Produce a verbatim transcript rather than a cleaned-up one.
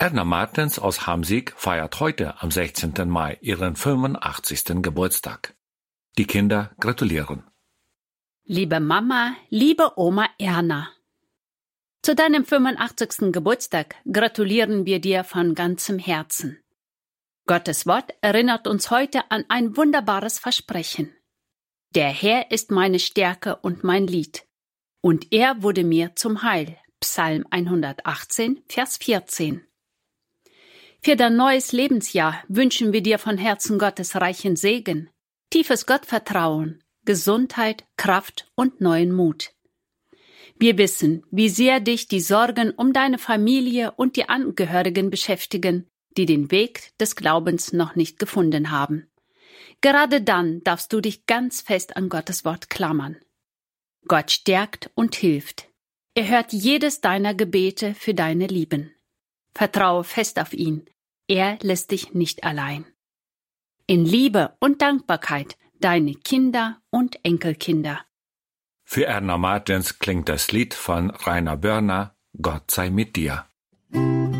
Erna Martens aus Hamsig feiert heute am sechzehnten Mai ihren fünfundachtzigsten Geburtstag. Die Kinder gratulieren. Liebe Mama, liebe Oma Erna, zu deinem fünfundachtzigsten Geburtstag gratulieren wir dir von ganzem Herzen. Gottes Wort erinnert uns heute an ein wunderbares Versprechen. Der Herr ist meine Stärke und mein Lied, und er wurde mir zum Heil. Psalm hundertachtzehn, Vers vierzehn. Für dein neues Lebensjahr wünschen wir dir von Herzen Gottes reichen Segen, tiefes Gottvertrauen, Gesundheit, Kraft und neuen Mut. Wir wissen, wie sehr dich die Sorgen um deine Familie und die Angehörigen beschäftigen, die den Weg des Glaubens noch nicht gefunden haben. Gerade dann darfst du dich ganz fest an Gottes Wort klammern. Gott stärkt und hilft. Er hört jedes deiner Gebete für deine Lieben. Vertraue fest auf ihn. Er lässt dich nicht allein. In Liebe und Dankbarkeit deine Kinder und Enkelkinder. Für Erna Martens klingt das Lied von Rainer Börner, Gott sei mit dir.